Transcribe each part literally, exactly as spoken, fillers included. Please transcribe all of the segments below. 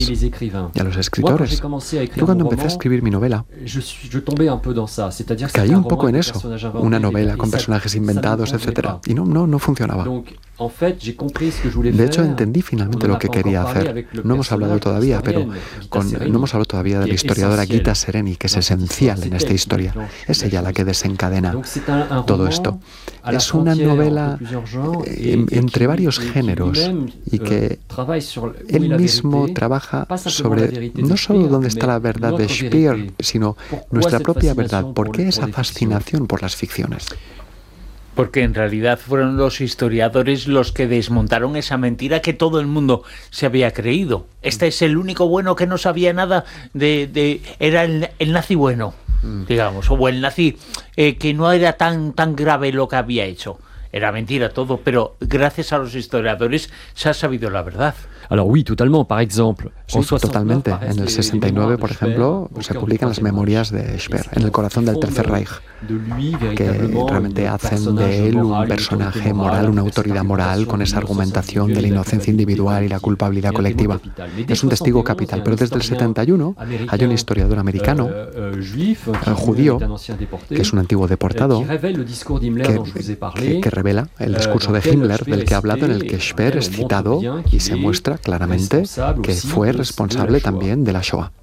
y a los escritores. Yo cuando empecé a escribir mi novela, caí un poco en eso, una novela con personajes inventados, etcétera, y no, no, no funcionaba. De hecho, entendí finalmente lo que quería hacer. No hemos hablado todavía, pero con, no hemos hablado todavía de la historiadora Gita Sereny, que es esencial en esta historia. Es ella la que desencadena todo esto. Es una novela eh, entre varios géneros y que él mismo trabaja sobre no solo dónde está la verdad de Speer, sino nuestra propia verdad. ¿Por qué esa fascinación por las ficciones? Porque en realidad fueron los historiadores los que desmontaron esa mentira que todo el mundo se había creído. Este es el único bueno que no sabía nada de... de era el, el nazi bueno, digamos, o el nazi eh, que no era tan, tan grave lo que había hecho. Era mentira todo, pero gracias a los historiadores se ha sabido la verdad. Alors oui, totalement. Par exemple, sí, totalmente. En el sesenta y nueve, por ejemplo, se publican las memorias de Speer, en el corazón del Tercer Reich, que realmente hacen de él un personaje moral, una autoridad moral, con esa argumentación de la inocencia individual y la culpabilidad colectiva. Es un testigo capital, pero desde el setenta y uno hay un historiador americano, uh, judío, que es un antiguo deportado, que, que, que revela el discurso de Himmler, del que he hablado, en el que Speer es citado y se muestra claramente que fue responsable también de la Shoah.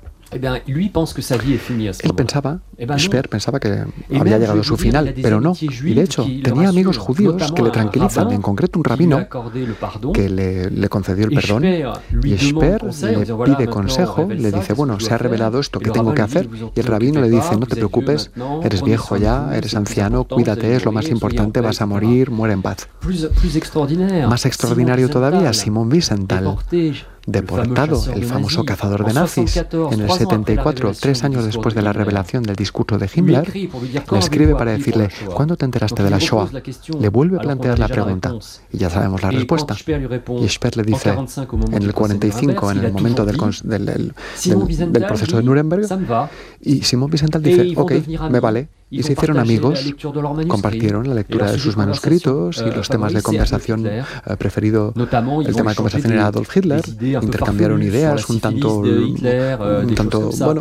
Él pensaba, Speer pensaba que había llegado a su final, pero no. Y de hecho, tenía amigos judíos que le tranquilizan, en concreto un rabino que le, le concedió el perdón. Y Speer le pide consejo, le dice, bueno, se ha revelado esto, ¿qué tengo que hacer? Y el rabino le dice, no te preocupes, eres viejo ya, eres anciano, cuídate, es lo más importante, vas a morir, muere en paz. Más extraordinario todavía, Simon Wiesenthal, deportado, el famoso cazador de nazis, en el setenta y cuatro, tres años después de la revelación del discurso de Himmler, le escribe para decirle, ¿cuándo te enteraste de la Shoah? Le vuelve a plantear la pregunta, y ya sabemos la respuesta. Y Speer le dice, en el cuarenta y cinco, en el momento del, del, del, del, del proceso de Nuremberg, y Simon Wiesenthal dice, ok, me vale. Y se hicieron amigos, compartieron la lectura de sus manuscritos y los temas de conversación eh, preferido, el tema de conversación era Adolf Hitler, intercambiaron ideas un tanto, un tanto bueno,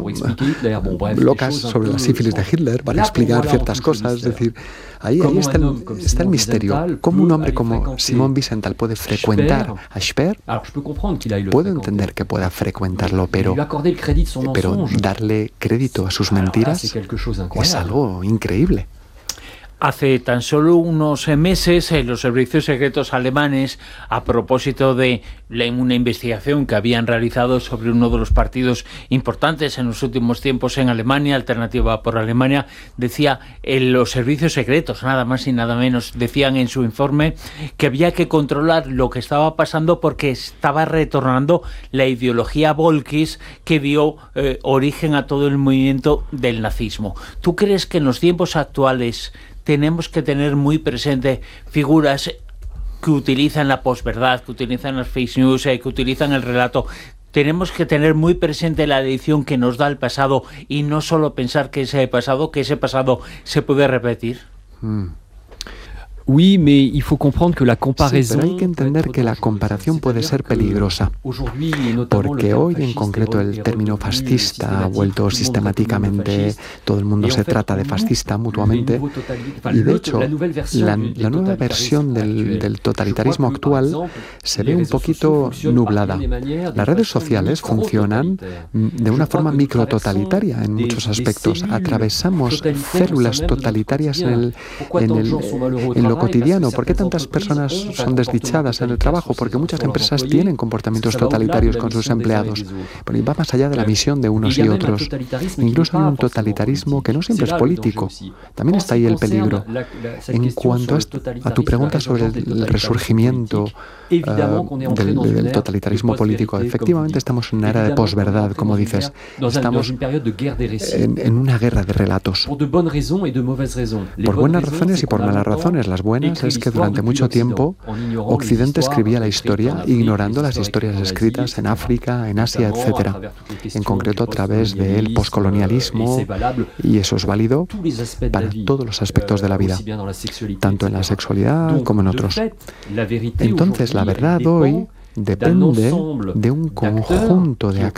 locas sobre la sífilis de Hitler para explicar ciertas cosas, es decir, ahí, ahí está, el, está el misterio. ¿Cómo un hombre como Simon Wiesenthal puede frecuentar a Speer? Puedo entender que pueda frecuentarlo, pero, pero darle crédito a sus mentiras es algo increíble. Hace tan solo unos meses, eh, los servicios secretos alemanes, a propósito de la, una investigación que habían realizado sobre uno de los partidos importantes en los últimos tiempos en Alemania, Alternativa por Alemania, decía, eh, los servicios secretos, nada más y nada menos, decían en su informe que había que controlar lo que estaba pasando porque estaba retornando la ideología Volkis que dio eh, origen a todo el movimiento del nazismo. ¿Tú crees que en los tiempos actuales tenemos que tener muy presente figuras que utilizan la posverdad, que utilizan las fake news, eh, que utilizan el relato? Tenemos que tener muy presente la lección que nos da el pasado y no solo pensar que ese pasado, que ese pasado se puede repetir. Mm. Oui, mais il faut comprendre que la comparaison... Sí, pero hay que entender que la comparación puede ser peligrosa, porque hoy en concreto el término fascista ha vuelto sistemáticamente, todo el mundo se trata de fascista mutuamente, y de hecho la, la nueva versión del, del totalitarismo actual se ve un poquito nublada. Las redes sociales funcionan de una forma micrototalitaria en muchos aspectos. Atravesamos células totalitarias en, el, en, el, en lo cotidiano. ¿Por qué tantas personas son desdichadas en el trabajo? Porque muchas empresas tienen comportamientos totalitarios con sus empleados. Pero va más allá de la misión de unos y otros. Incluso hay un totalitarismo que no siempre es político. También está ahí el peligro. En cuanto a, esto, a tu pregunta sobre el, el resurgimiento uh, del, del totalitarismo político, efectivamente estamos en una era de posverdad, como dices. Estamos en, en una guerra de relatos. Por buenas razones y por malas razones. Las buenas es que durante mucho tiempo Occidente escribía la historia ignorando las historias escritas en África, en Asia, etcétera. En concreto a través del poscolonialismo, y eso es válido para todos los aspectos de la vida, tanto en la sexualidad como en otros. Entonces, la verdad hoy depende de un conjunto de